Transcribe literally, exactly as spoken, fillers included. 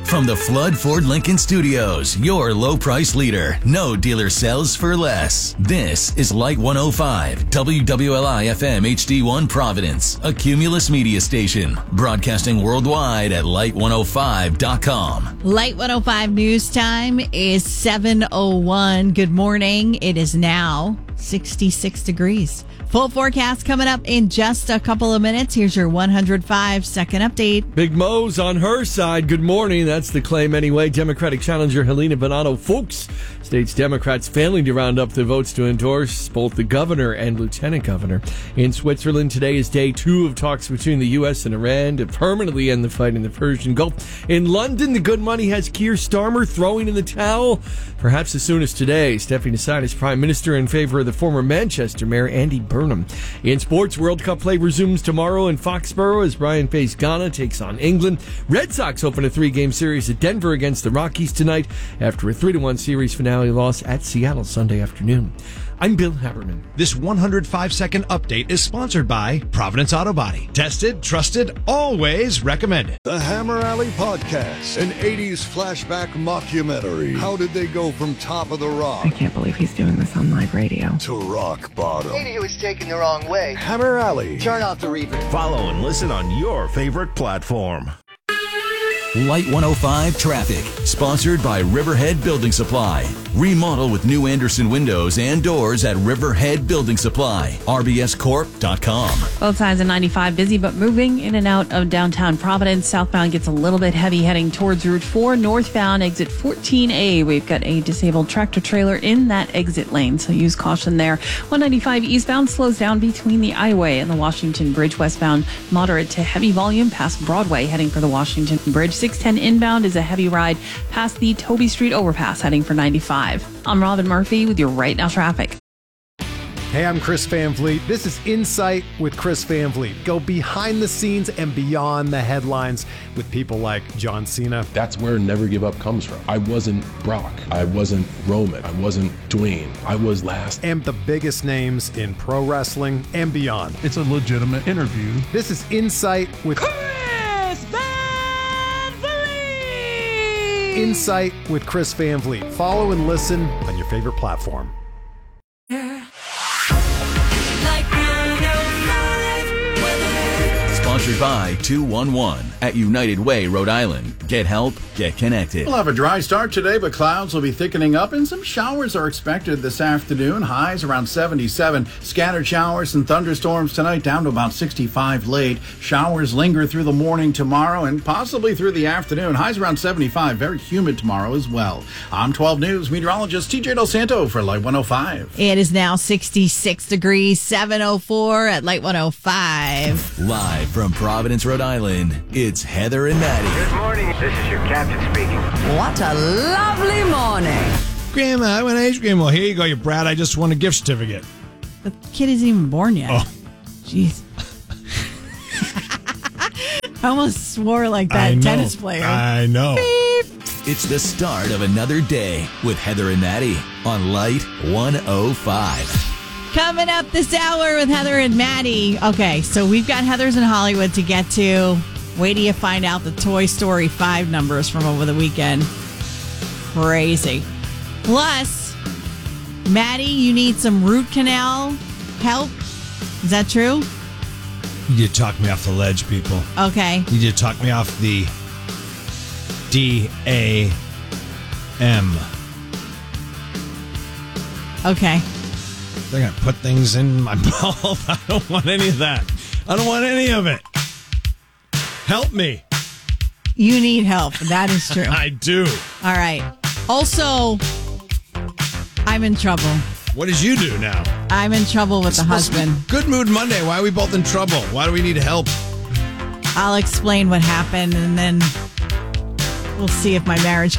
From the Flood Ford Lincoln Studios, your low price leader. No dealer sells for less. This is Light one oh five, W W L I F M H D one Providence, a Cumulus media station. Broadcasting worldwide at light one oh five dot com. Light one oh five news time is seven oh one. Good morning. It is now sixty-six degrees. Full forecast coming up in just a couple of minutes. Here's your one hundred five second update. Big Mo's on her side. Good morning. That's the claim anyway. Democratic challenger Helena Bonanno Fuchs states Democrats failing to round up the votes to endorse both the governor and lieutenant governor. In Switzerland, today is day two of talks between the U S and Iran to permanently end the fight in the Persian Gulf. In London, the Good Money has Keir Starmer throwing in the towel, perhaps as soon as today, stepping aside as prime minister in favor of the former Manchester mayor Andy Burnham. In sports, World Cup play resumes tomorrow in Foxborough as Brian Faye's Ghana takes on England. Red Sox open a three-game series at Denver against the Rockies tonight after a three to one series finale loss at Seattle Sunday afternoon. I'm Bill Haberman. This one hundred five second update is sponsored by Providence Auto Body. Tested, trusted, always recommended. The Hammer Alley Podcast, an eighties flashback mockumentary. How did they go from top of the rock? I can't believe he's doing this on live radio. To rock bottom. Maybe he was taken the wrong way. Hammer Alley. Turn off the replay. Follow and listen on your favorite platform. Light one oh five Traffic, sponsored by Riverhead Building Supply. Remodel with new Anderson windows and doors at Riverhead Building Supply. R B S corp dot com. Both sides of ninety-five busy but moving in and out of downtown Providence. Southbound gets a little bit heavy heading towards Route four. Northbound exit fourteen A. We've got a disabled tractor trailer in that exit lane, so use caution there. one ninety-five eastbound slows down between the I-Way and the Washington Bridge. Westbound moderate to heavy volume past Broadway heading for the Washington Bridge. six ten inbound is a heavy ride past the Toby Street overpass heading for ninety-five. I'm Robin Murphy with your Right Now traffic. Hey, I'm Chris Van Vliet. This is Insight with Chris Van Vliet. Go behind the scenes and beyond the headlines with people like John Cena. That's where Never Give Up comes from. I wasn't Brock. I wasn't Roman. I wasn't Dwayne. I was last. And the biggest names in pro wrestling and beyond. It's a legitimate interview. This is Insight with Chris Van Vliet! Insight with Chris Van Vliet. Follow and listen on your favorite platform. Sponsored by two one one at United Way, Rhode Island. Get help, get connected. We'll have a dry start today, but clouds will be thickening up and some showers are expected this afternoon. Highs around seventy-seven. Scattered showers and thunderstorms tonight down to about sixty-five late. Showers linger through the morning tomorrow and possibly through the afternoon. Highs around seventy-five. Very humid tomorrow as well. I'm twelve News meteorologist T J Del Santo for Light one oh five. It is now sixty-six degrees, seven oh four at Light one oh five. Live from Providence, Rhode Island, it's Heather and Maddie. Good morning. This is your captain speaking. What a lovely morning. Grandma, I want ice cream. Well, here you go, you brat. I just won a gift certificate. The kid isn't even born yet. Oh. Jeez. I almost swore like that I know. tennis player. I know. Beep. It's the start of another day with Heather and Maddie on Light one oh five. Coming up this hour with Heather and Maddie. Okay, so we've got Heather's in Hollywood to get to. Wait till you find out the Toy Story five numbers from over the weekend. Crazy. Plus, Maddie, you need some root canal help. Is that true? You did talk me off the ledge, people. Okay. You did talk me off the D A M. Okay. They're going to put things in my mouth. I don't want any of that. I don't want any of it. Help me. You need help. That is true. I do. All right. Also, I'm in trouble. What did you do now? I'm in trouble with the husband. Good Mood Monday. Why are we both in trouble? Why do we need help? I'll explain what happened, and then we'll see if my marriage